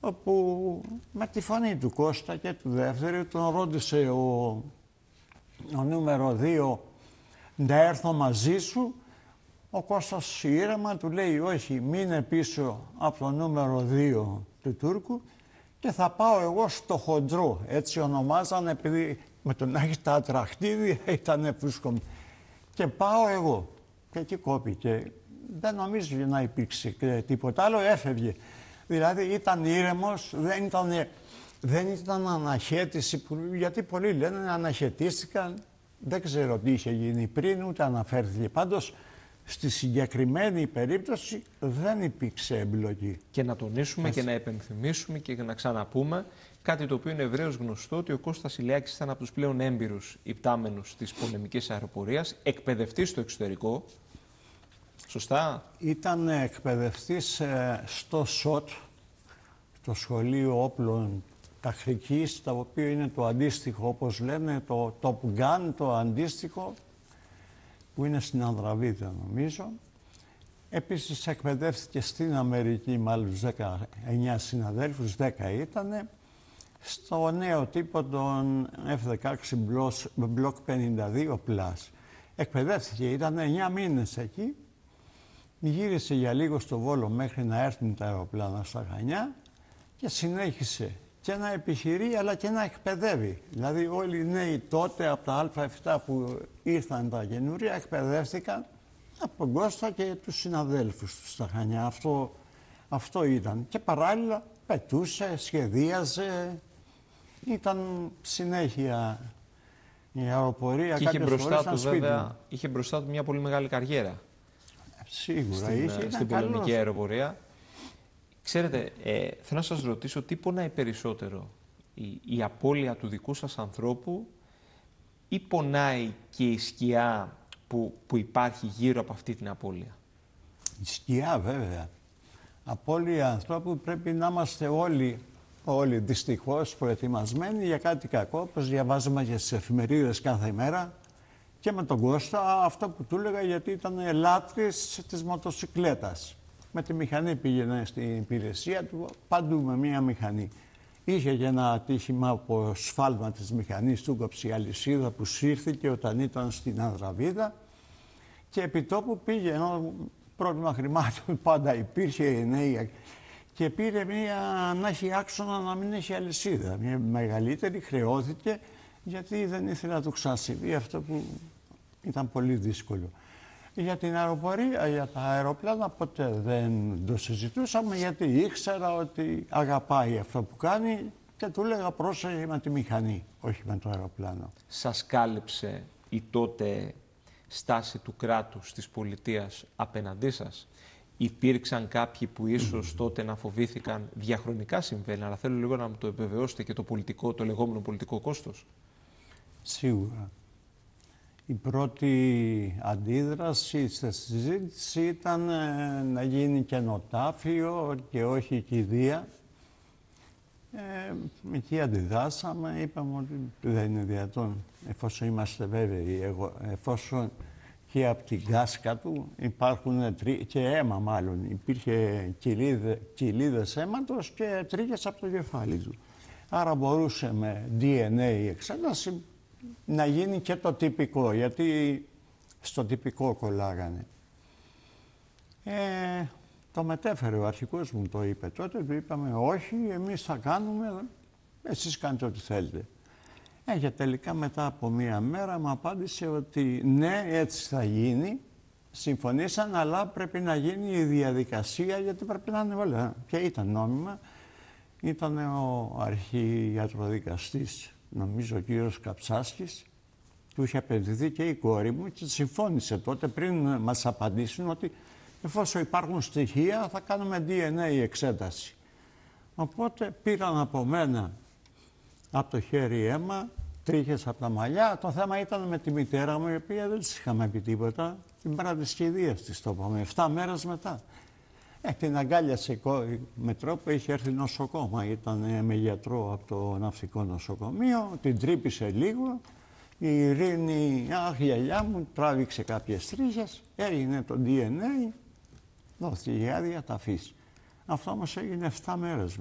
όπου με τη φωνή του Κώστα και του δεύτερου τον ρώτησε ο νούμερο 2 να έρθω μαζί σου. Ο Κώστας ήρεμα του λέει όχι, μείνε πίσω από το νούμερο 2 του Τούρκου και θα πάω εγώ στο χοντρό. Έτσι ονομάζανε επειδή με τον έχει τα ατραχτίδια ήταν φούσκομ. Και πάω εγώ. Και εκεί κόπηκε. Δεν νομίζω να υπήρξε τίποτα άλλο, έφευγε. Δηλαδή ήταν ήρεμος, δεν ήταν αναχέτηση, γιατί πολλοί λένε αναχαιτίστηκαν. Δεν ξέρω τι είχε γίνει πριν, ούτε αναφέρθηκε. Πάντως, στη συγκεκριμένη περίπτωση δεν υπήρξε εμπλοκή. Και να τονίσουμε και να επενθυμίσουμε και να ξαναπούμε κάτι το οποίο είναι ευρέως γνωστό, ότι ο Κώστας Ηλιάκης ήταν από τους πλέον έμπειρους υπτάμενους της πολεμικής αεροπορίας, εκπαιδευτής στο εξωτερικό. Σωστά. Ήταν εκπαιδευτής στο ΣΟΤ, το Σχολείο Όπλων Τακτικής, το οποίο είναι το αντίστοιχο, όπως λένε, το Top Gun, το αντίστοιχο, που είναι στην Ανδραβίδα νομίζω. Επίσης εκπαιδεύτηκε στην Αμερική με άλλους 19 συναδέλφους, 10 ήτανε, στο νέο τύπο των F-16 Block 52 Plus. Εκπαιδεύτηκε, ήταν 9 μήνες εκεί, γύρισε για λίγο στο Βόλο μέχρι να έρθουν τα αεροπλάνα στα Χανιά και συνέχισε και να επιχειρεί αλλά και να εκπαιδεύει. Δηλαδή όλοι οι νέοι τότε από τα Α7 που ήρθαν τα καινούρια εκπαιδεύτηκαν από τον Κώστα και τους συναδέλφους του στα Χανιά. Αυτό ήταν. Και παράλληλα πετούσε, σχεδίαζε, ήταν συνέχεια η αεροπορία. Και είχε μπροστά του μια πολύ μεγάλη καριέρα. Σίγουρα στην πολεμική αεροπορία. Ξέρετε, θέλω να σας ρωτήσω τι πονάει περισσότερο, η απώλεια του δικού σας ανθρώπου ή πονάει και η σκιά που υπάρχει γύρω από αυτή την απώλεια? Η σκιά βέβαια. Απώλεια ανθρώπου πρέπει να είμαστε όλοι δυστυχώς προετοιμασμένοι για κάτι κακό, όπως διαβάζουμε και στις εφημερίδες κάθε μέρα. Και με τον Κώστα αυτό που του έλεγα, γιατί ήταν λάτρης της μοτοσικλέτας. Με τη μηχανή πήγαινε στην υπηρεσία του, παντού με μία μηχανή. Είχε και ένα ατύχημα από σφάλμα της μηχανής, του κόψε η αλυσίδα που σύρθηκε όταν ήταν στην Ανδραβίδα και επί τόπου πήγε, ενώ πρόβλημα χρημάτων πάντα υπήρχε, νέοι, και πήρε να έχει άξονα να μην έχει αλυσίδα. Μια μεγαλύτερη χρεώθηκε γιατί δεν ήθελε να του ξανασυμβεί αυτό που ήταν πολύ δύσκολο. Για την αεροπορία, για τα αεροπλάνα ποτέ δεν το συζητούσαμε, γιατί ήξερα ότι αγαπάει αυτό που κάνει και του έλεγα πρόσεχε με τη μηχανή, όχι με το αεροπλάνο. Σας κάλυψε η τότε στάση του κράτους, της πολιτείας απέναντί σας? Υπήρξαν κάποιοι που ίσως τότε να φοβήθηκαν, διαχρονικά συμβαίνει, αλλά θέλω λίγο να μου το επιβεβαιώσετε, και το λεγόμενο πολιτικό κόστος? Σίγουρα. Η πρώτη αντίδραση στη συζήτηση ήταν να γίνει καινοτάφιο και όχι κηδεία. Εκεί αντιδράσαμε, είπαμε ότι δεν είναι δυνατόν, εφόσον είμαστε βέβαιοι, εφόσον και από την κάσκα του υπάρχουν και αίμα μάλλον, υπήρχε κοιλίδες αίματος και τρίχες από το κεφάλι του. Άρα μπορούσε με DNA εξέταση να γίνει και το τυπικό, γιατί στο τυπικό κολλάγανε. Το μετέφερε ο αρχικός μου, το είπε τότε, του είπαμε όχι, εμείς θα κάνουμε, εσείς κάνετε ό,τι θέλετε. Και τελικά μετά από μία μέρα μου απάντησε ότι ναι, έτσι θα γίνει, συμφωνήσαν, αλλά πρέπει να γίνει η διαδικασία, γιατί πρέπει να είναι όλα. Και ήταν νόμιμα, ήταν ο αρχιιατροδικαστής, νομίζω ο κύριος Καψάσκης, του είχε απαιτηθεί και η κόρη μου και συμφώνησε τότε πριν μας απαντήσουν ότι εφόσον υπάρχουν στοιχεία θα κάνουμε DNA εξέταση. Οπότε πήραν από μένα από το χέρι αίμα, τρίχες από τα μαλλιά. Το θέμα ήταν με τη μητέρα μου, η οποία δεν της είχαμε πει τίποτα. Την μέρα της κηδείας της το είπαμε, 7 μέρες μετά. Την αγκάλιασε η κόρη με τρόπο, είχε έρθει νοσοκόμα, ήταν με γιατρό από το ναυτικό νοσοκομείο, την τρύπησε λίγο, η Ειρήνη, αχ γιαγιά μου, τράβηξε κάποιες τρίχες, έγινε το DNA, δόθηκε η άδεια, τα αφήσει. Αυτό όμως έγινε 7 μέρες.